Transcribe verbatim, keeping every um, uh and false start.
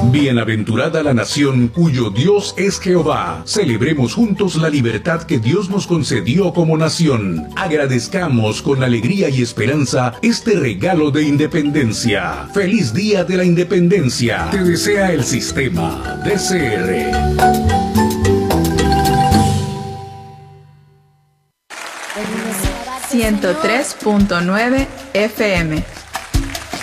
Bienaventurada la nación cuyo Dios es Jehová. Celebremos juntos la libertad que Dios nos concedió como nación. Agradezcamos con alegría y esperanza este regalo de independencia. ¡Feliz Día de la Independencia! Te desea el sistema D C R. ciento tres punto nueve F M